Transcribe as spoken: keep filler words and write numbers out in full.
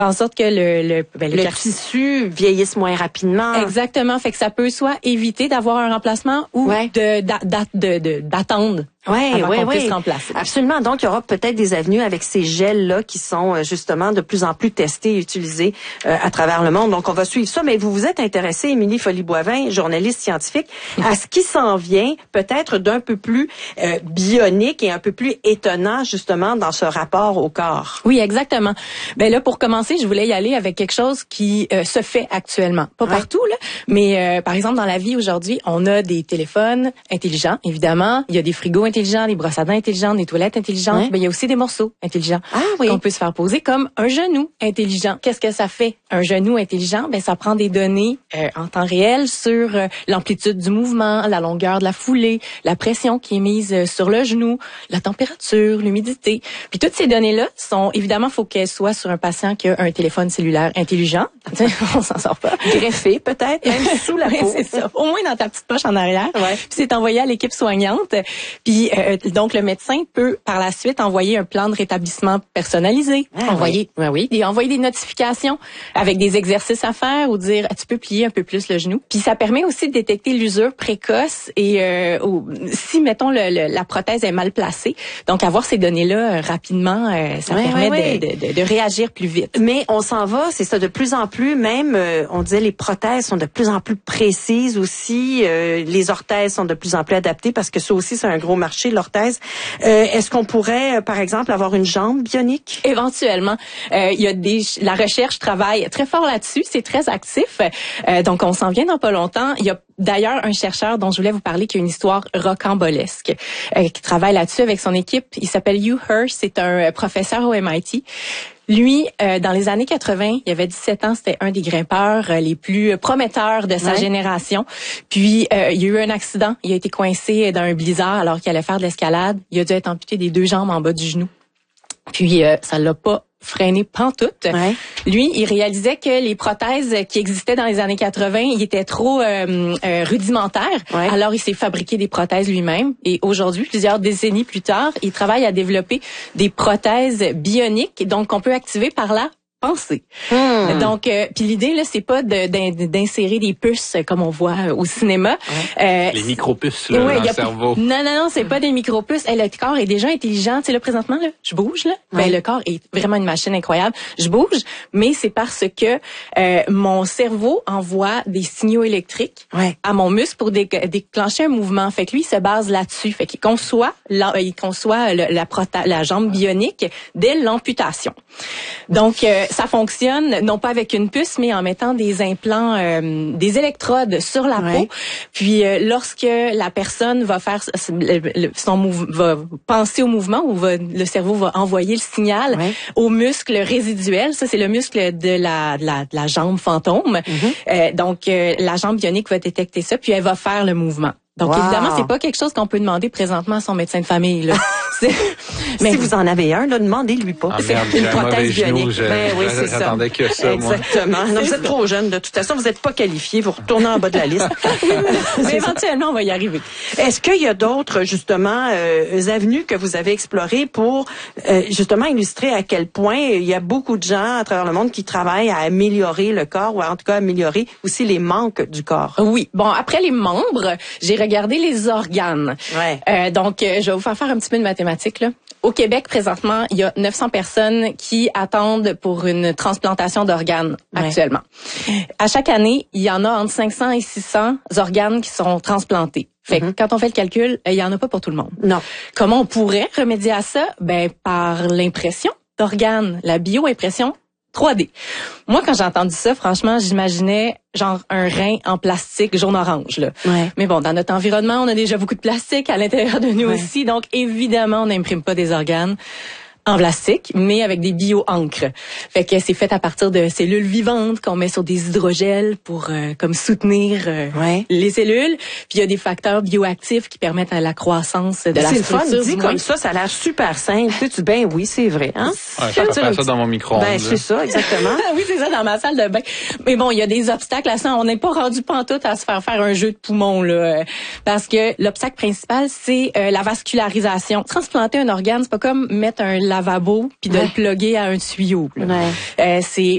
en sorte que le le, ben, le, le tissu vieillisse moins rapidement. Exactement, fait que ça peut soit éviter d'avoir un remplacement ou ouais. de, d'a, de, de d'attendre. Oui, oui, oui. Remplacer. Absolument. Donc, il y aura peut-être des avenues avec ces gels-là qui sont justement de plus en plus testés et utilisés euh, à travers le monde. Donc, on va suivre ça. Mais vous vous êtes intéressée, Émilie Folly-Boivin, journaliste scientifique, à ce qui s'en vient peut-être d'un peu plus euh, bionique et un peu plus étonnant justement dans ce rapport au corps. Oui, exactement. Ben là, pour commencer, je voulais y aller avec quelque chose qui euh, se fait actuellement. Pas ouais. partout, là, mais euh, par exemple, dans la vie aujourd'hui, on a des téléphones intelligents, évidemment. Il y a des frigos intelligents, des brosses à dents intelligentes, des toilettes intelligentes. Ouais. Ben, il y a aussi des morceaux intelligents ah, oui. qu'on peut se faire poser comme un genou intelligent. Qu'est-ce que ça fait? Un genou intelligent, ben ça prend des données euh, en temps réel sur euh, l'amplitude du mouvement, la longueur de la foulée, la pression qui est mise euh, sur le genou, la température, l'humidité. Puis toutes ces données-là sont, évidemment, faut qu'elles soient sur un patient qui a un téléphone cellulaire intelligent. On s'en sort pas. Greffé peut-être, même sous la peau. C'est ça. Au moins dans ta petite poche en arrière. Ouais. Puis c'est envoyé à l'équipe soignante. Puis euh, donc le médecin peut par la suite envoyer un plan de rétablissement personnalisé. Ah, envoyer, oui. oui, et envoyer des notifications avec des exercices à faire ou dire tu peux plier un peu plus le genou. Puis ça permet aussi de détecter l'usure précoce et euh, ou, si mettons le, le, la prothèse est mal placée. Donc avoir ces données-là euh, rapidement, euh, ça ouais, permet ouais, de, ouais. De, de, de réagir plus vite. Mais on s'en va, c'est ça, de plus en plus. Même, euh, on disait les prothèses sont de plus en plus précises aussi. Euh, les orthèses sont de plus en plus adaptées parce que ça aussi c'est un gros marché l'orthèse. Euh, est-ce qu'on pourrait, euh, par exemple, avoir une jambe bionique? Éventuellement, euh, il y a des, la recherche travaille très fort là-dessus, c'est très actif. Euh, donc, on s'en vient dans pas longtemps. Il y a d'ailleurs un chercheur dont je voulais vous parler qui a une histoire rocambolesque, euh, qui travaille là-dessus avec son équipe. Il s'appelle Hugh Hirsch, c'est un professeur au M I T. Lui, euh, dans les années quatre-vingts, il avait dix-sept ans, c'était un des grimpeurs euh, les plus prometteurs de sa ouais. génération. Puis, euh, il y a eu un accident. Il a été coincé dans un blizzard alors qu'il allait faire de l'escalade. Il a dû être amputé des deux jambes en bas du genou. Puis, euh, ça l'a pas freiné pantoute. Ouais. Lui, il réalisait que les prothèses qui existaient dans les années quatre-vingts, ils étaient trop euh, euh, rudimentaires. Ouais. Alors, il s'est fabriqué des prothèses lui-même. Et aujourd'hui, plusieurs décennies plus tard, il travaille à développer des prothèses bioniques, donc qu'on peut activer par la pensée. Hmm. Donc, euh, puis l'idée là, c'est pas de, d'insérer des puces comme on voit au cinéma. Ouais. Euh, les micro-puces là, ouais, dans le cerveau. Non, non, non, c'est pas des micro-puces. Hey, le corps est déjà intelligent. Tu sais, là, présentement, là, je bouge, là. Ouais. Ben, le corps est vraiment une machine incroyable. Je bouge, mais c'est parce que euh, mon cerveau envoie des signaux électriques ouais. à mon muscle pour dé- déclencher un mouvement. Fait que lui, il se base là-dessus. Fait qu'il conçoit, la, il conçoit le, la, prota- la jambe bionique dès l'amputation. Donc, euh, ça fonctionne non pas avec une puce, mais en mettant des implants, euh, des électrodes sur la ouais. peau. Puis euh, lorsque la personne va faire son mouvement, va penser au mouvement ou va, le cerveau va envoyer le signal ouais. au muscle résiduel. Ça, c'est le muscle de la, de la, de la jambe fantôme. Mm-hmm. Euh, donc, euh, la jambe bionique va détecter ça, puis elle va faire le mouvement. Donc, wow. évidemment, c'est pas quelque chose qu'on peut demander présentement à son médecin de famille. Là. Mais si vous en avez un, là, demandez-lui pas. Ah, merde, c'est une prothèse bionique. Je, ben, oui, c'est j'attendais ça. que ça, moi. Exactement. Non, vous êtes trop jeune. De toute façon, vous n'êtes pas qualifié. Vous retournez en bas de la liste. Mais éventuellement, on va y arriver. Est-ce qu'il y a d'autres, justement, euh, avenues que vous avez explorées pour, euh, justement, illustrer à quel point il y a beaucoup de gens à travers le monde qui travaillent à améliorer le corps ou en tout cas améliorer aussi les manques du corps? Oui. Bon, après les membres, j'ai regardé les organes. Ouais. Euh, donc, euh, je vais vous faire faire un petit peu de mathématiques, là. Au Québec, présentement, il y a neuf cents personnes qui attendent pour une transplantation d'organes ouais. actuellement. À chaque année, il y en a entre cinq cents et six cents organes qui sont transplantés. Fait que mm-hmm. quand on fait le calcul, il y en a pas pour tout le monde. Non. Comment on pourrait remédier à ça? Ben, par l'impression d'organes, la bioimpression trois D. Moi, quand j'ai entendu ça, franchement, j'imaginais genre un rein en plastique jaune orange là. Ouais. Mais bon, dans notre environnement, on a déjà beaucoup de plastique à l'intérieur de nous ouais. aussi, donc évidemment, on n'imprime pas des organes en plastique, mais avec des bio-encres. Fait que c'est fait à partir de cellules vivantes qu'on met sur des hydrogels pour euh, comme soutenir euh, ouais. les cellules. Puis il y a des facteurs bioactifs qui permettent à la croissance de c'est la structure. C'est le fun, dit comme ça, ça a l'air super simple. Tu sais, ben oui, c'est vrai. Hein? Ouais, je peux faire ça dans mon micro-ondes. Ben c'est ça, exactement. Oui, c'est ça, dans ma salle de bain. Mais bon, il y a des obstacles à ça. On n'est pas rendu pantoute à se faire faire un jeu de poumon là, parce que l'obstacle principal, c'est euh, la vascularisation. Transplanter un organe, c'est pas comme mettre un lavabo puis de ouais. le plugger à un tuyau. Ouais. Euh, c'est